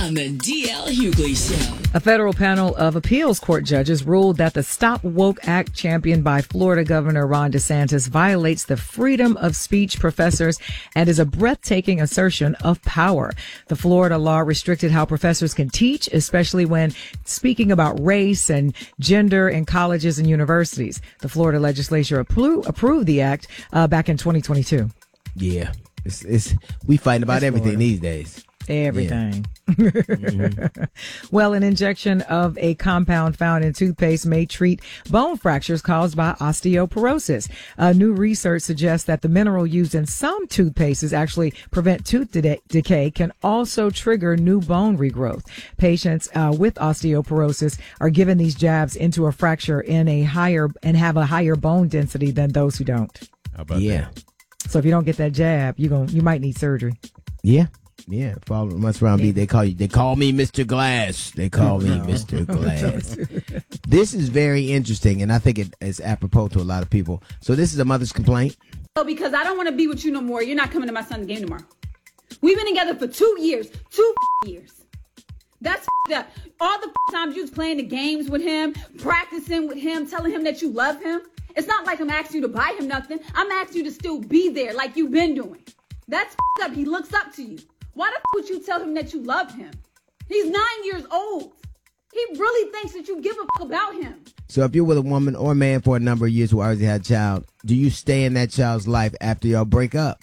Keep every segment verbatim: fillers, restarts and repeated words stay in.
on the D L Hughley Show. A federal panel of appeals court judges ruled that the Stop Woke Act championed by Florida Governor Ron DeSantis violates the freedom of speech professors and is a breathtaking assertion of power. The Florida law restricted how professors can teach, especially when speaking about race and gender in colleges and universities. The Florida legislature appro- approved the act uh, back in twenty twenty-two. Yeah, it's, it's we fighting about It's everything Florida. these days. Everything. Yeah. mm-hmm. Well, an injection of a compound found in toothpaste may treat bone fractures caused by osteoporosis. Uh, new research suggests that the mineral used in some toothpastes actually prevent tooth de- decay, can also trigger new bone regrowth. Patients uh, with osteoporosis are given these jabs into a fracture in a higher and have a higher bone density than those who don't. How about Yeah. that? So if you don't get that jab, you going you might need surgery. Yeah. Yeah, follow must around me. They call you. They call me Mister Glass. They call me Mister Glass. This is very interesting, and I think it is apropos to a lot of people. So this is a mother's complaint. Oh, because I don't want to be with you no more. You're not coming to my son's game tomorrow. We've been together for two years. Two years. That's up. All the times you was playing the games with him, practicing with him, telling him that you love him. It's not like I'm asking you to buy him nothing. I'm asking you to still be there like you've been doing. That's up. He looks up to you. Why the f- would you tell him that you love him? He's nine years old. He really thinks that you give a f- about him. So if you're with a woman or man for a number of years who already had a child, do you stay in that child's life after y'all break up?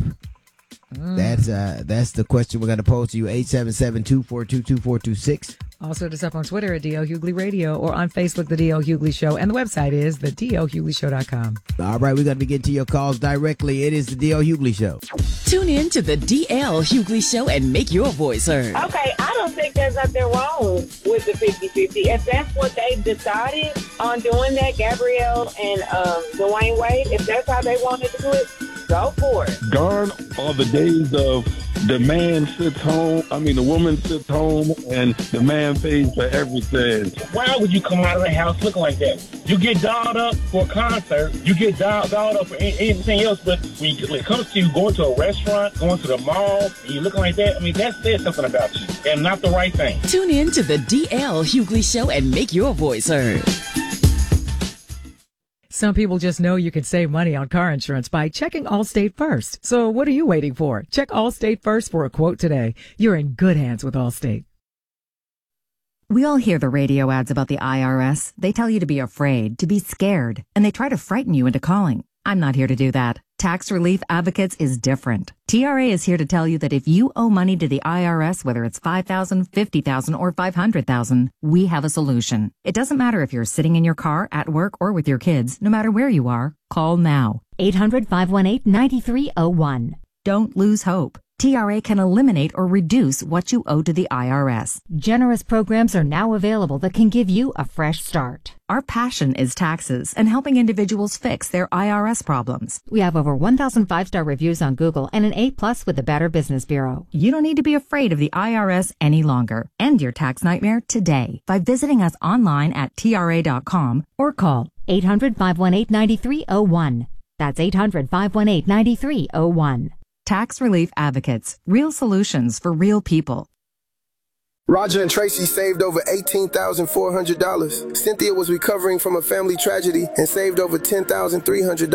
Mm. That's uh, that's the question we're going to pose to you. eight seven seven, two four two, two four two six. Also, hit us up on Twitter at D L Hughley Radio or on Facebook, The D L Hughley Show. And the website is the D L Hughley Show dot com. All right, we're going to be getting to your calls directly. It is The D L Hughley Show. Tune in to the D L Hughley Show and make your voice heard. Okay, I don't think there's nothing wrong with the fifty-fifty. If that's what they've decided on doing that, Gabrielle and um, Dwayne Wade, if that's how they wanted to do it, go for it. Gone are the days of the man sits home, I mean the woman sits home and the man pays for everything. Why would you come out of the house looking like that? You get dolled up for a concert, you get dolled, dolled up for anything else, but when, you, when it comes to you going to a restaurant, going to the mall, and you looking like that, I mean, that says something about you and not the right thing. Tune in to the D L Hughley Show and make your voice heard. Some people just know you can save money on car insurance by checking Allstate first. So what are you waiting for? Check Allstate first for a quote today. You're in good hands with Allstate. We all hear the radio ads about the I R S. They tell you to be afraid, to be scared, and they try to frighten you into calling. I'm not here to do that. Tax Relief Advocates is different. T R A is here to tell you that if you owe money to the I R S, whether it's five thousand dollars, fifty thousand dollars, or five hundred thousand dollars, we have a solution. It doesn't matter if you're sitting in your car, at work, or with your kids. No matter where you are, call now. eight hundred, five one eight, nine three zero one. Don't lose hope. T R A can eliminate or reduce what you owe to the I R S. Generous programs are now available that can give you a fresh start. Our passion is taxes and helping individuals fix their I R S problems. We have over one thousand five-star reviews on Google and an A plus with the Better Business Bureau. You don't need to be afraid of the I R S any longer. End your tax nightmare today by visiting us online at T R A dot com or call eight hundred, five one eight, nine three zero one. That's eight hundred, five one eight, nine three zero one. Tax Relief Advocates. Real solutions for real people. Roger and Tracy saved over eighteen thousand four hundred dollars. Cynthia was recovering from a family tragedy and saved over ten thousand three hundred dollars.